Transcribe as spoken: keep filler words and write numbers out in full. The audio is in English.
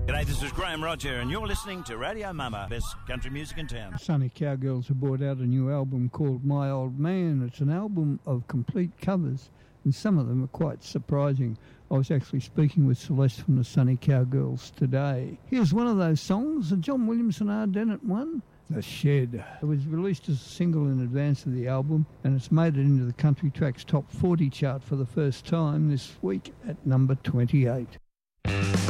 G'day, this is Graham Roger, and you're listening to Radio Mama, best country music in town. Sunny Cowgirls have brought out a new album called My Old Man. It's an album of complete covers, and some of them are quite surprising. I was actually speaking with Celeste from the Sunny Cowgirls today. Here's one of those songs, the John Williamson R. Dennett one, The Shed. It was released as a single in advance of the album, and it's made it into the Country Tracks Top forty chart for the first time this week at number twenty-eight.